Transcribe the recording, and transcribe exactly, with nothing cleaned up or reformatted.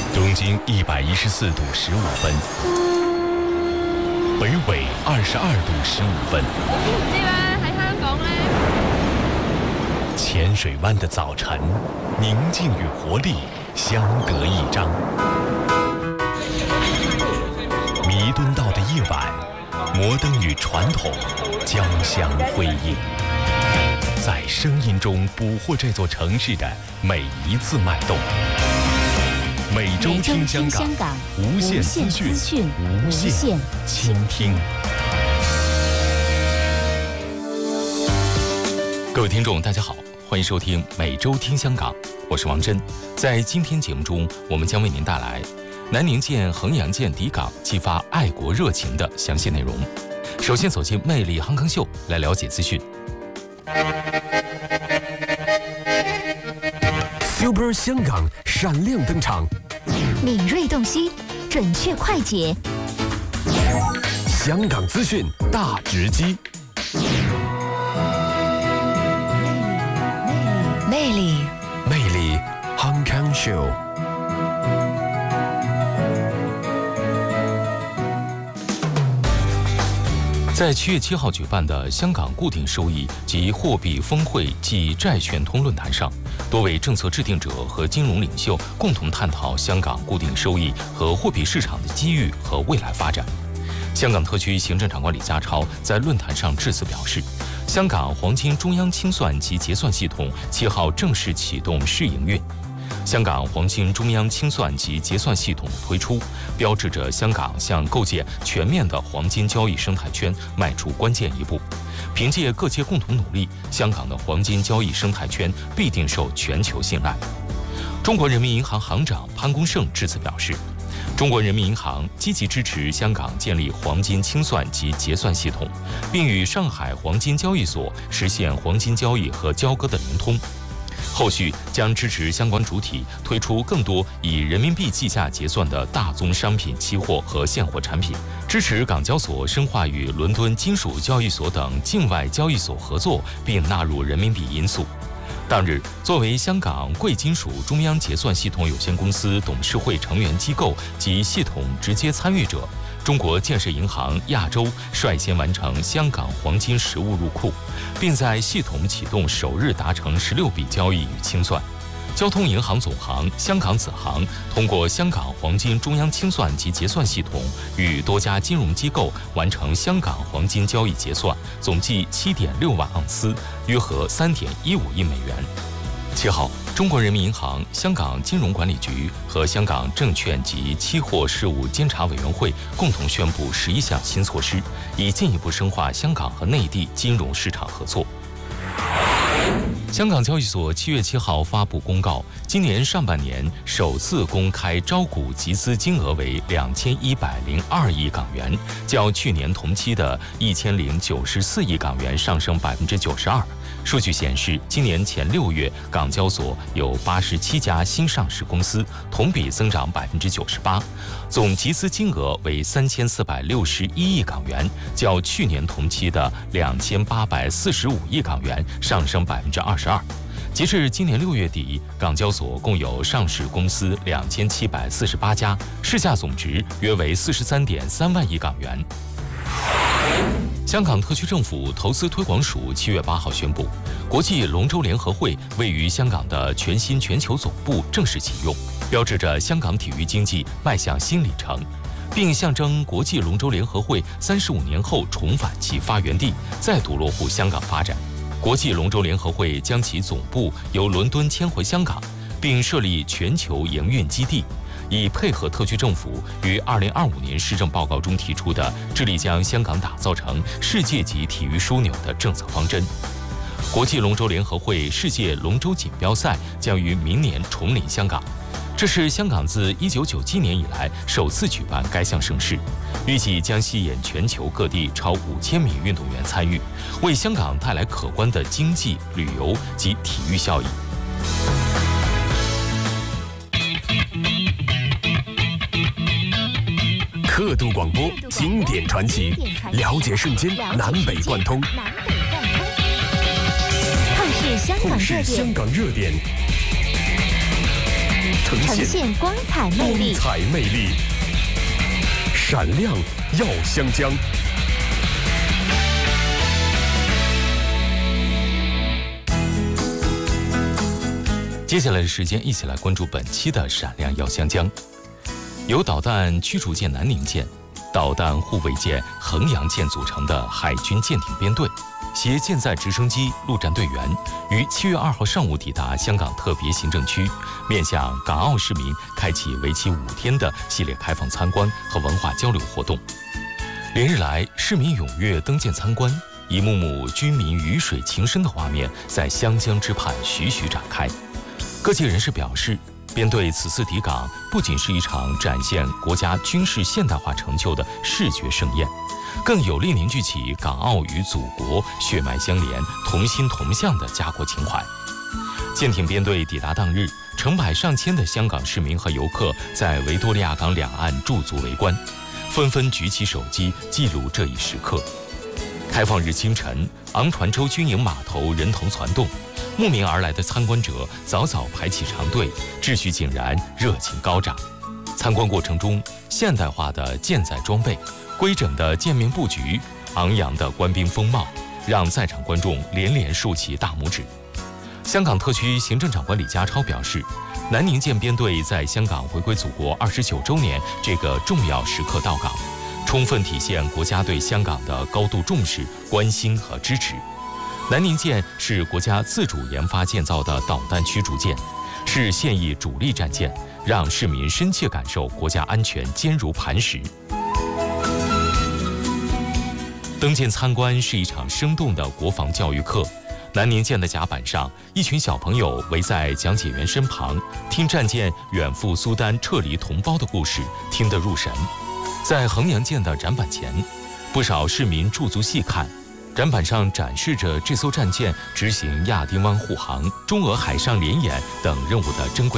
东经一百一十四度十五分，北纬二十二度十五分。 我知唔知咧？喺香港咧， 浅水湾的早晨，宁静与活力相得益彰。弥敦道的夜晚，摩登与传统交相辉映，在声音中捕获这座城市的每一次脉动。每周听香港，无限资讯，无限倾听。各位听众，大家好，欢迎收听每周听香港，我是王真。在今天节目中，我们将为您带来南宁舰、衡阳舰抵港，激发爱国热情的详细内容。首先走进魅力航空秀，来了解资讯。 Super 香港闪亮登场， 敏锐洞悉，准确快捷， 香港资讯大直击， 魅力魅力航空秀。 在七月七号举办的香港固定收益及货币峰会暨债券通论坛上，多位政策制定者和金融领袖共同探讨香港固定收益和货币市场的机遇和未来发展。香港特区行政长官李家超在论坛上致辞表示，香港黄金中央清算及结算系统七号正式启动试营运。香港黄金中央清算及结算系统的推出，标志着香港向构建全面的黄金交易生态圈迈出关键一步。凭借各界共同努力，香港的黄金交易生态圈必定受全球信赖。中国人民银行行长潘功胜致辞表示，中国人民银行积极支持香港建立黄金清算及结算系统，并与上海黄金交易所实现黄金交易和交割的灵通。后续将支持相关主体推出更多以人民币计价结算的大宗商品期货和现货产品，支持港交所深化与伦敦金属交易所等境外交易所合作，并纳入人民币因素。当日，作为香港贵金属中央结算系统有限公司董事会成员机构及系统直接参与者，中国建设银行亚洲率先完成香港黄金实物入库，并在系统启动首日达成十六笔交易与清算。交通银行总行、香港子行通过香港黄金中央清算及结算系统，与多家金融机构完成香港黄金交易结算，总计七点六万盎司，约合三点一五亿美元。七号，中国人民银行、香港金融管理局和香港证券及期货事务监察委员会共同宣布十一项新措施，以进一步深化香港和内地金融市场合作。香港交易所七月七号发布公告，今年上半年首次公开招股集资金额为两千一百零二亿港元，较去年同期的一千零九十四亿港元上升百分之九十二。数据显示，今年前六月，港交所有八十七家新上市公司，同比增长百分之九十八，总集资金额为三千四百六十一亿港元，较去年同期的两千八百四十五亿港元上升百分之二十二。截至今年六月底，港交所共有上市公司两千七百四十八家，市价总值约为四十三点三万亿港元。香港特区政府投资推广署七月八号宣布，国际龙舟联合会位于香港的全新全球总部正式启用，标志着香港体育经济迈向新里程，并象征国际龙舟联合会三十五年后重返其发源地，再度落户香港发展。国际龙舟联合会将其总部由伦敦迁回香港，并设立全球营运基地，以配合特区政府于二零二五年施政报告中提出的致力将香港打造成世界级体育枢纽的政策方针。国际龙舟联合会世界龙舟锦标赛将于明年重临香港，这是香港自一九九七年以来首次举办该项盛事，预计将吸引全球各地超五千名运动员参与，为香港带来可观的经济、旅游及体育效益。 刻度广播，经典传奇，了解瞬间南北贯通。透视香港热点， 呈现呈现光彩魅力， 光彩魅力，闪亮耀湘江。 接下来的时间，一起来关注本期的《闪亮耀湘江》。由导弹驱逐舰南宁舰、导弹护卫舰衡阳舰组成的海军舰艇编队，携舰载直升机、陆战队员，于七月二号上午抵达香港特别行政区，面向港澳市民开启为期五天的系列开放参观和文化交流活动。连日来，市民踊跃登舰参观，一幕幕军民鱼水情深的画面在湘江之畔徐徐展开。各界人士表示，编队此次抵港不仅是一场展现国家军事现代化成就的视觉盛宴，更有力凝聚起港澳与祖国血脉相连、同心同向的家国情怀。舰艇编队抵达当日，成百上千的香港市民和游客在维多利亚港两岸驻足围观，纷纷举起手机记录这一时刻。开放日清晨，昂船洲军营码头人头攒动，慕名而来的参观者早早排起长队，秩序井然，热情高涨。参观过程中，现代化的舰载装备、规整的舰面布局、昂扬的官兵风貌，让在场观众连连竖起大拇指。香港特区行政长官李家超表示，南宁舰编队在香港回归祖国二十九周年这个重要时刻到港，充分体现国家对香港的高度重视、关心和支持。南宁舰是国家自主研发建造的导弹驱逐舰，是现役主力战舰，让市民深切感受国家安全坚如磐石。登舰参观是一场生动的国防教育课。南宁舰的甲板上，一群小朋友围在讲解员身旁，听战舰远赴苏丹撤离同胞的故事，听得入神。在衡阳舰的展板前，不少市民驻足细看。展板上展示着这艘战舰执行亚丁湾护航、中俄海上联演等任务的珍贵